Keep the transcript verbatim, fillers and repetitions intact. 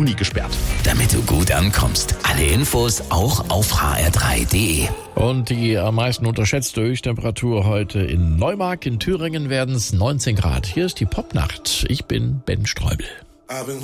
nie gesperrt. Damit du gut ankommst. Alle Infos auch auf h r drei punkt d e. Und die am meisten unterschätzte Höchsttemperatur heute in Neumark. In Thüringen werden es neunzehn Grad. Hier ist die Popnacht. Ich bin Ben Streubel.